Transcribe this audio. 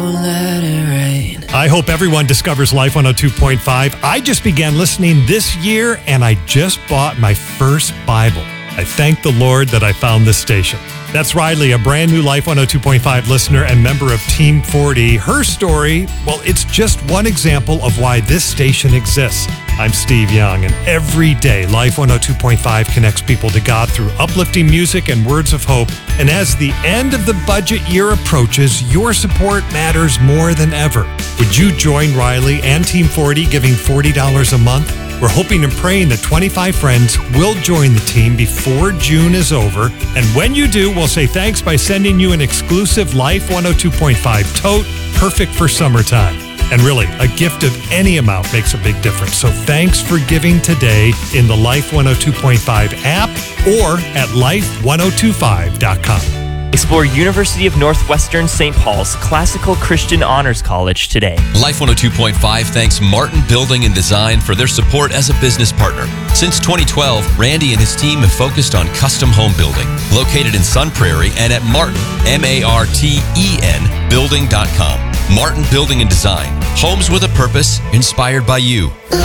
Let it rain. I hope everyone discovers Life 102.5. I just began listening this year, and I just bought my first Bible. I thank the Lord that I found this station. That's Riley, a brand new Life 102.5 listener and member of Team 40. Her story, well, it's just one example of why this station exists. I'm Steve Young, and every day Life 102.5 connects people to God through uplifting music and words of hope. And as the end of the budget year approaches, your support matters more than ever. Would you join Riley and Team 40 giving $40 a month? We're hoping and praying that 25 friends will join the team before June is over. And when you do, we'll say thanks by sending you an exclusive Life 102.5 tote, perfect for summertime. And really, a gift of any amount makes a big difference. So thanks for giving today in the Life 102.5 app or at life1025.com. Explore University of Northwestern St. Paul's Classical Christian Honors College today. Life 102.5 thanks Martin Building and Design for their support as a business partner. Since 2012, Randy and his team have focused on custom home building, located in Sun Prairie and at Martin, MARTEN, building.com. Martin Building and Design, homes with a purpose, inspired by you.